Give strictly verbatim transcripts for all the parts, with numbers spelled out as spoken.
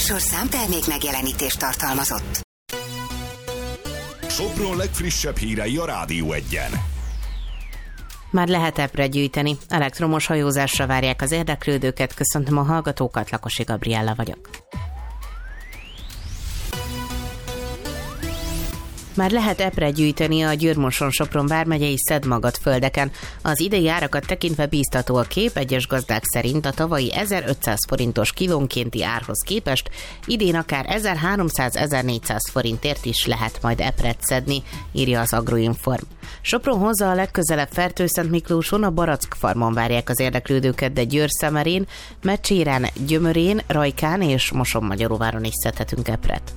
műsor számtermék megjelenítést tartalmazott. Sopron legfrissebb hírei a Rádió Egyen. Már lehet epre gyűjteni. Elektromos hajózásra várják az érdeklődőket. Köszöntöm a hallgatókat, Lakosi Gabriella vagyok. Már lehet epre gyűjteni a Győr-Moson-Sopron vármegyei Szedmagad földeken. Az idei árakat tekintve bíztató a kép, egyes gazdák szerint a tavalyi ezerötszáz forintos kilónkénti árhoz képest idén akár ezerháromszáz-ezernégyszáz forintért is lehet majd epret szedni, írja az Agroinform. Sopronhoz a legközelebb Fertőszentmiklóson, a Barack farmon várják az érdeklődőket, de Győr-Szemerén, Mecséren, Gyömörén, Rajkán és Moson-Magyaróváron is szedhetünk epret.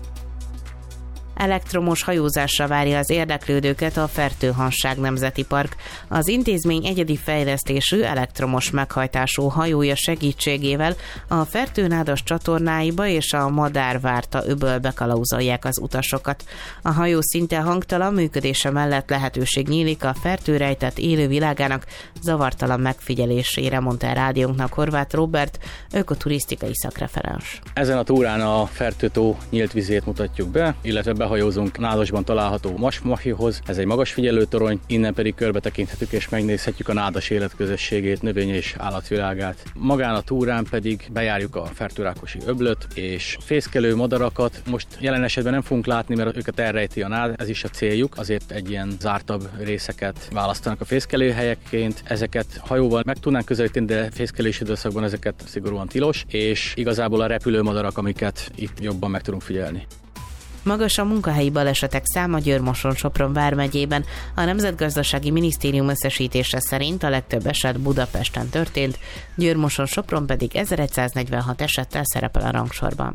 Elektromos hajózásra várja az érdeklődőket a Fertőhansság Nemzeti Park. Az intézmény egyedi fejlesztésű elektromos meghajtású hajója segítségével a Fertőnádas csatornáiba és a Madárvárta öbölbe kalauzolják az utasokat. A hajó szinte hangtalan, működése mellett lehetőség nyílik a Fertő rejtett élővilágának zavartalan megfigyelésére, mondta a rádiónknak Horváth Róbert, ökoturisztikai szakreferens. Ezen a túrán a Fertőtó nyílt vizét mutatjuk be, illetve hajózunk Nádasban található Masmahihoz, ez egy magas figyelőtorony, innen pedig körbe tekinthetjük és megnézhetjük a nádas életközösségét, növény- és állatvilágát. Magán a túrán pedig bejárjuk a Fertőrákosi öblöt, és fészkelő madarakat most jelen esetben nem fogunk látni, mert őket elrejti a nád, ez is a céljuk, azért egy ilyen zártabb részeket választanak a fészkelőhelyekként. Ezeket hajóval meg tudnánk közelíteni, de fészkelési időszakban ezeket szigorúan tilos, és igazából a repülő madarak, amiket itt jobban meg tudunk figyelni. Magas a munkahelyi balesetek száma Győr-Moson-Sopron vármegyében. A Nemzetgazdasági Minisztérium összesítése szerint a legtöbb eset Budapesten történt, Győr-Moson-Sopron pedig ezerszáznegyvenhat esettel szerepel a rangsorban.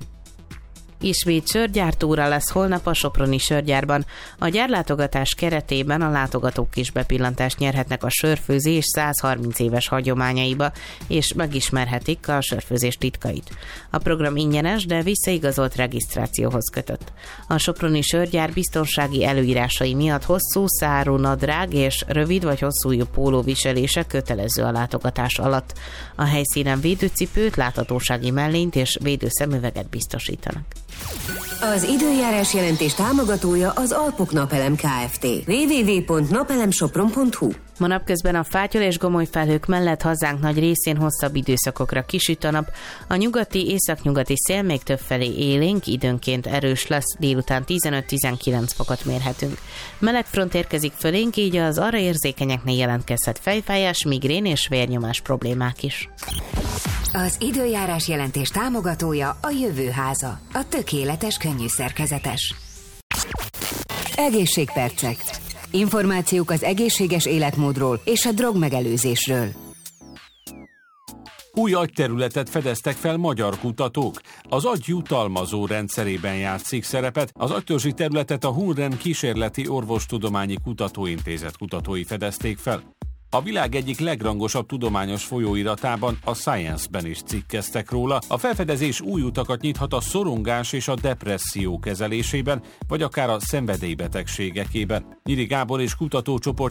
Ismét sörgyártóra lesz holnap a soproni sörgyárban. A gyárlátogatás keretében a látogatók is bepillantást nyerhetnek a sörfőzés százharminc éves hagyományaiba, és megismerhetik a sörfőzés titkait. A program ingyenes, de visszaigazolt regisztrációhoz kötött. A soproni sörgyár biztonsági előírásai miatt hosszú szárú nadrág és rövid vagy hosszújú póló viselése kötelező a látogatás alatt. A helyszínen védőcipőt, láthatósági mellényt és védőszemüveget biztosítanak. Az időjárás jelentés támogatója az Alpok Napelem Kft. double-u double-u double-u pont napelemsopron pont hu. Ma napközben a fátyol és gomoly felhők mellett hazánk nagy részén hosszabb időszakokra kisüt a nap. A nyugati, északnyugati szél még többfelé élénk, időnként erős lesz, délután tizenöt-tizenkilenc fokot mérhetünk. Meleg front érkezik fölénk, így az arra érzékenyeknél jelentkezhet fejfájás, migrén és vérnyomás problémák is. Az időjárás jelentés támogatója a Jövőháza, a tökéletes könnyű szerkezetes. Egészségpercek. Információk az egészséges életmódról és a drogmegelőzésről. Új agyterületet fedeztek fel magyar kutatók. Az agy jutalmazó rendszerében játszik szerepet. Az agytörzsi területet a Hunren Kísérleti Orvostudományi Kutatóintézet kutatói fedezték fel. A világ egyik legrangosabb tudományos folyóiratában, a Science-ben is cikkeztek róla. A felfedezés új utakat nyithat a szorongás és a depresszió kezelésében, vagy akár a szenvedélybetegségekében. Nyíri Gábor és kutatócsoport